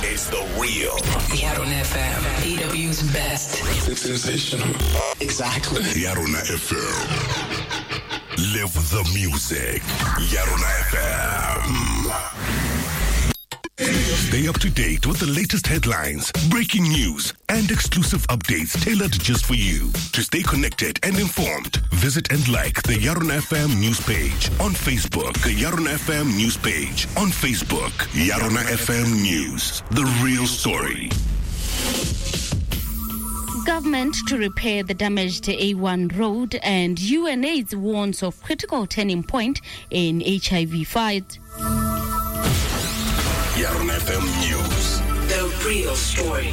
It's the real Yarona FM, EW's best. It's sensational. Exactly. Yarona FM. Live the music. Yarona FM. Stay up to date with the latest headlines, breaking news, and exclusive updates tailored just for you. To stay connected and informed, visit and like the Yarona FM news page on Facebook. The Yarona FM news page on Facebook. Yarona FM News. The real story. Government to repair the damaged A1 road, and UNAIDS warns of critical turning point in HIV fight. Yarona FM News. The real story.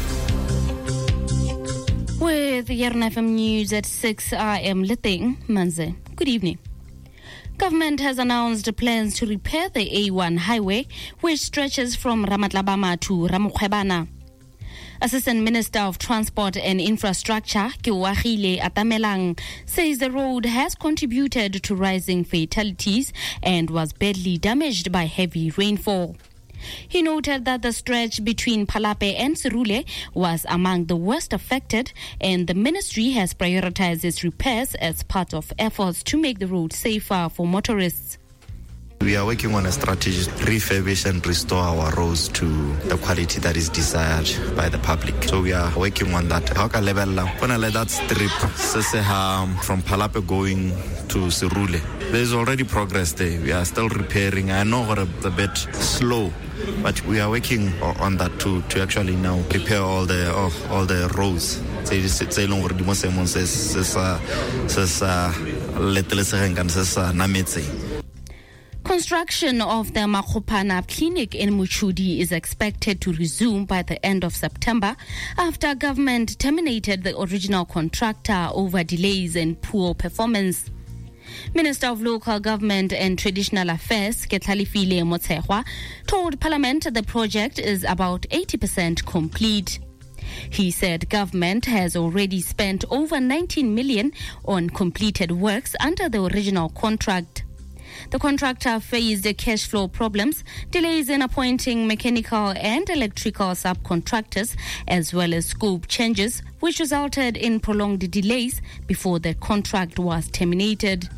With Yarona FM News at 6, I am Lithing Manze. Good evening. Government has announced plans to repair the A1 highway, which stretches from Ramatlabama to Ramokhwebana. Assistant Minister of Transport and Infrastructure, Keoagile Atamelang, says the road has contributed to rising fatalities and was badly damaged by heavy rainfall. He noted that the stretch between Phalape and Serule was among the worst affected, and the ministry has prioritized its repairs as part of efforts to make the road safer for motorists. We are working on a strategy to refurbish and restore our roads to the quality that is desired by the public. So we are working on that. How can level that strip from Phalape going to Serule? There is already progress there. We are still repairing. I know we're a bit slow, but we are working on that to actually now repair all the roads. Construction of the Makhopana Clinic in Muchudi is expected to resume by the end of September after government terminated the original contractor over delays and poor performance. Minister of Local Government and Traditional Affairs, Ketlalifile Motshekwa, told Parliament the project is about 80% complete. He said government has already spent over 19 million on completed works under the original contract. The contractor faced cash flow problems, delays in appointing mechanical and electrical subcontractors, as well as scope changes, which resulted in prolonged delays before the contract was terminated.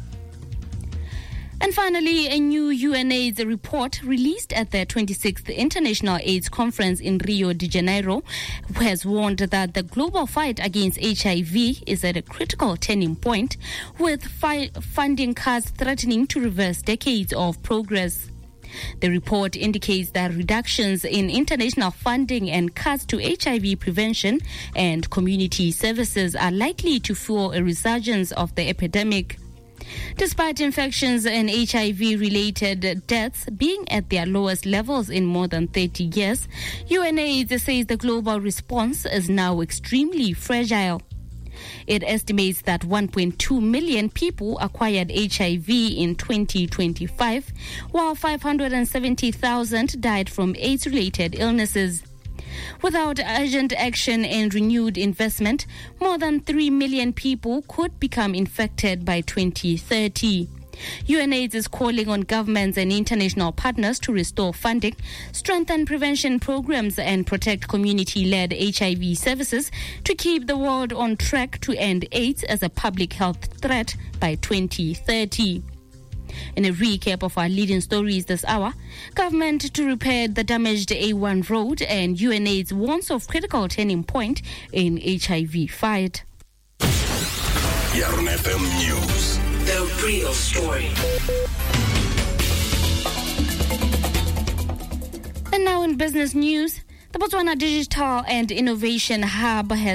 And finally, a new UNAIDS report released at the 26th International AIDS Conference in Rio de Janeiro has warned that the global fight against HIV is at a critical turning point, with funding cuts threatening to reverse decades of progress. The report indicates that reductions in international funding and cuts to HIV prevention and community services are likely to fuel a resurgence of the epidemic. Despite infections and HIV-related deaths being at their lowest levels in more than 30 years, UNAIDS says the global response is now extremely fragile. It estimates that 1.2 million people acquired HIV in 2025, while 570,000 died from AIDS-related illnesses. Without urgent action and renewed investment, more than 3 million people could become infected by 2030. UNAIDS is calling on governments and international partners to restore funding, strengthen prevention programs, and protect community-led HIV services to keep the world on track to end AIDS as a public health threat by 2030. In a recap of our leading stories this hour, government to repair the damaged A1 road, and UNAIDS warns of critical turning point in HIV fight. Yarona FM News. The real story. And now in business news, the Botswana Digital and Innovation Hub has